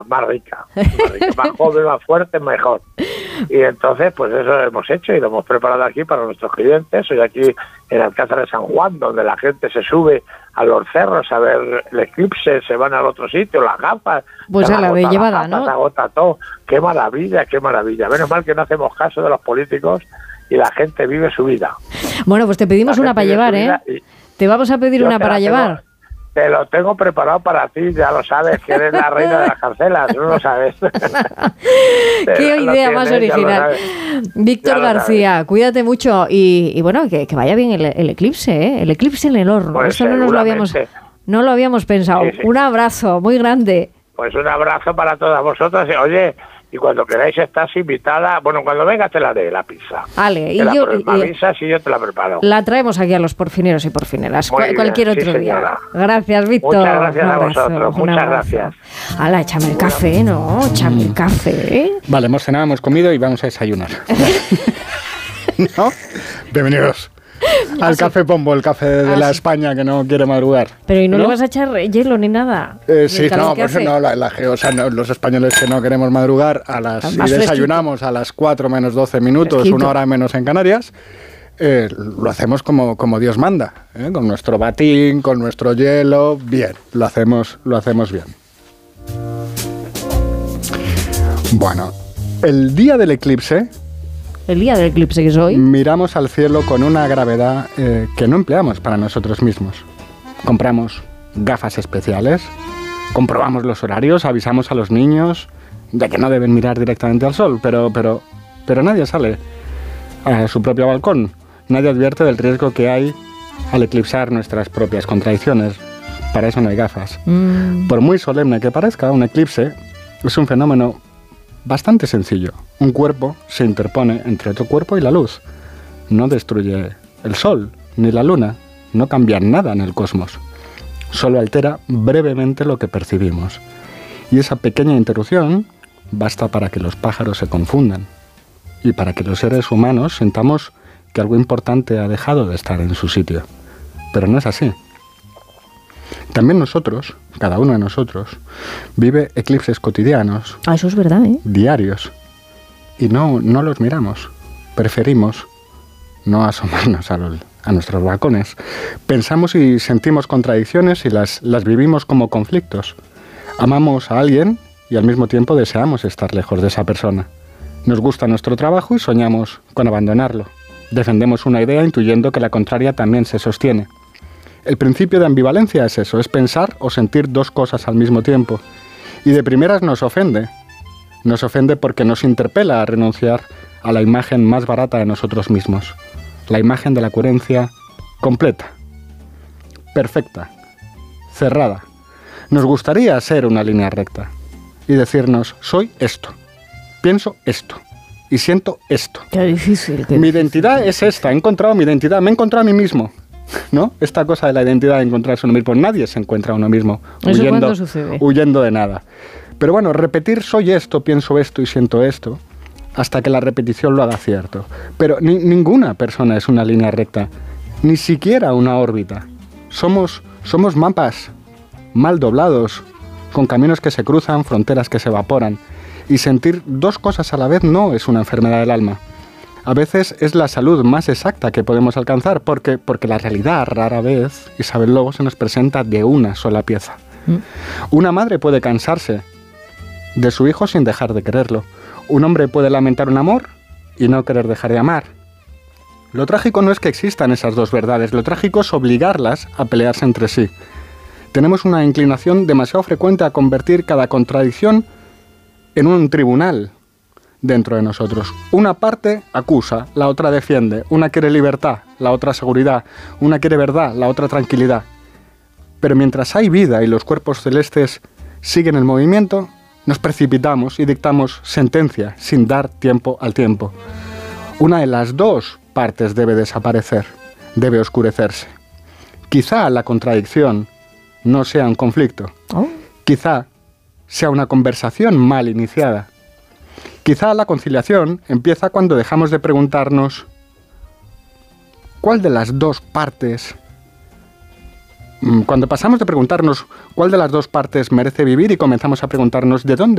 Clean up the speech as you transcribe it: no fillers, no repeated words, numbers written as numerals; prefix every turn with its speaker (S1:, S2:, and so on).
S1: más rica, más joven, más fuerte, mejor. Y entonces, pues eso lo hemos hecho y lo hemos preparado aquí para nuestros clientes. Hoy aquí en Alcázar de San Juan, donde la gente se sube a los cerros a ver el eclipse, se van al otro sitio, las gafas.
S2: Pues a la de llevada, ¿no?
S1: Se agota todo. Qué maravilla, qué maravilla. Menos mal que no hacemos caso de los políticos y la gente vive su vida.
S2: Bueno, pues te pedimos una para llevar, ¿eh? Te vamos a pedir una para llevar.
S1: Te lo tengo preparado para ti, ya lo sabes, que eres la reina de las cancelas, no lo sabes.
S2: Qué idea más original. Víctor García, cuídate mucho y bueno, que vaya bien el eclipse, ¿eh? El eclipse en el horno.
S1: Pues
S2: esto no lo habíamos pensado. Sí, sí. Un abrazo muy grande.
S1: Pues un abrazo para todas vosotras. Oye, y cuando queráis estás invitada, bueno, cuando vengas te la haré, la pizza.
S2: Vale,
S1: me avisas y yo te la preparo.
S2: La traemos aquí a los porfineros y porfineras, cualquier otro día. Gracias, Víctor.
S1: Muchas gracias a vosotros, muchas gracias.
S2: Hala, échame el café, ¿no? Échame el café.
S3: Vale, hemos cenado, hemos comido y vamos a desayunar. ¿No? Bienvenidos al Café Pombo, el café de la España que no quiere madrugar.
S2: Pero ¿y no le vas a echar hielo ni nada?
S3: Sí, no, por eso no, o sea, no, los españoles que no queremos madrugar y desayunamos a las 4 menos 12 minutos, fresquito. 1 hora menos en Canarias, lo hacemos como Dios manda, con nuestro batín, con nuestro hielo, bien, lo hacemos bien. Bueno, el día del eclipse...
S2: El día del eclipse que es hoy.
S3: Miramos al cielo con una gravedad que no empleamos para nosotros mismos. Compramos gafas especiales, comprobamos los horarios, avisamos a los niños de que no deben mirar directamente al sol, pero nadie sale a su propio balcón. Nadie advierte del riesgo que hay al eclipsar nuestras propias contradicciones. Para eso no hay gafas. Por muy solemne que parezca, un eclipse es un fenómeno bastante sencillo. Un cuerpo se interpone entre otro cuerpo y la luz. No destruye el sol ni la luna, no cambia nada en el cosmos. Solo altera brevemente lo que percibimos. Y esa pequeña interrupción basta para que los pájaros se confundan y para que los seres humanos sintamos que algo importante ha dejado de estar en su sitio. Pero no es así. También nosotros, cada uno de nosotros, vive eclipses cotidianos.
S2: Eso es verdad, ¿eh?
S3: Diarios. Y no los miramos. Preferimos no asomarnos a nuestros balcones. Pensamos y sentimos contradicciones y las vivimos como conflictos. Amamos a alguien y al mismo tiempo deseamos estar lejos de esa persona. Nos gusta nuestro trabajo y soñamos con abandonarlo. Defendemos una idea intuyendo que la contraria también se sostiene. El principio de ambivalencia es eso, es pensar o sentir dos cosas al mismo tiempo. Y de primeras nos ofende. Nos ofende porque nos interpela a renunciar a la imagen más barata de nosotros mismos. La imagen de la coherencia completa, perfecta, cerrada. Nos gustaría ser una línea recta y decirnos, soy esto, pienso esto y siento esto.
S2: Qué difícil.
S3: Mi identidad es esta, he encontrado mi identidad, me he encontrado a mí mismo. ¿No? Esta cosa de la identidad de encontrarse a uno mismo, nadie se encuentra a uno mismo huyendo de nada. Pero bueno, repetir soy esto, pienso esto y siento esto, hasta que la repetición lo haga cierto. Pero ninguna persona es una línea recta, ni siquiera una órbita. Somos mapas mal doblados, con caminos que se cruzan, fronteras que se evaporan. Y sentir dos cosas a la vez no es una enfermedad del alma. A veces es la salud más exacta que podemos alcanzar, porque la realidad rara vez, Isabel Lobo, se nos presenta de una sola pieza. Una madre puede cansarse de su hijo sin dejar de quererlo. Un hombre puede lamentar un amor y no querer dejar de amar. Lo trágico no es que existan esas dos verdades, lo trágico es obligarlas a pelearse entre sí. Tenemos una inclinación demasiado frecuente a convertir cada contradicción en un tribunal dentro de nosotros. Una parte acusa, la otra defiende. Una quiere libertad, la otra seguridad. Una quiere verdad, la otra tranquilidad. Pero mientras hay vida y los cuerpos celestes siguen el movimiento, nos precipitamos y dictamos sentencia sin dar tiempo al tiempo. Una de las dos partes debe desaparecer, debe oscurecerse. Quizá la contradicción no sea un conflicto. Quizá sea una conversación mal iniciada. Quizá la conciliación empieza cuando dejamos de preguntarnos ¿cuál de las dos partes? Cuando pasamos de preguntarnos cuál de las dos partes merece vivir y comenzamos a preguntarnos ¿de dónde